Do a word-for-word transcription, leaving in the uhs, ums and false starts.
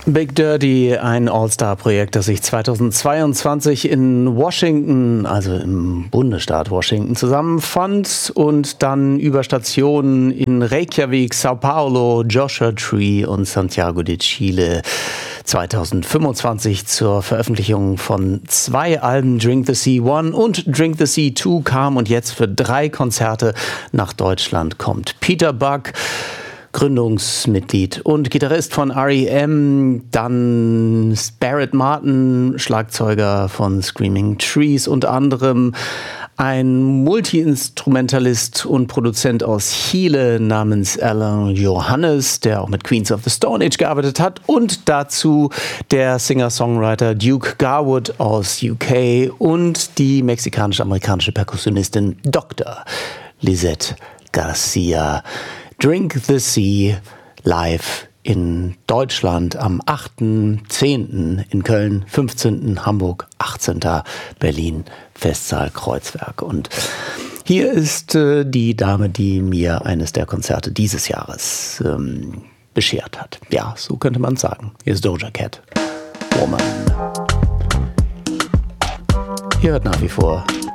Big Dirty, ein All-Star-Projekt, das sich zweitausendzweiundzwanzig in Washington, also im Bundesstaat Washington, zusammenfand und dann über Stationen in Reykjavik, Sao Paulo, Joshua Tree und Santiago de Chile zweitausendfünfundzwanzig zur Veröffentlichung von zwei Alben, Drink the Sea One und Drink the Sea Two, kam und jetzt für drei Konzerte nach Deutschland kommt. Peter Buck, Gründungsmitglied und Gitarrist von R E M, dann Barrett Martin, Schlagzeuger von Screaming Trees, unter anderem ein Multi-Instrumentalist und Produzent aus Chile namens Alan Johannes, der auch mit Queens of the Stone Age gearbeitet hat, und dazu der Singer-Songwriter Duke Garwood aus U K und die mexikanisch-amerikanische Perkussionistin Doktor Lisette Garcia. Drink the Sea live in Deutschland am achten zehnten in Köln, fünfzehnten Hamburg, achtzehnten Berlin, Festsaal Kreuzberg. Und hier ist äh, die Dame, die mir eines der Konzerte dieses Jahres ähm, beschert hat. Ja, so könnte man sagen. Hier ist Doja Cat, Woman. Hier hört nach wie vor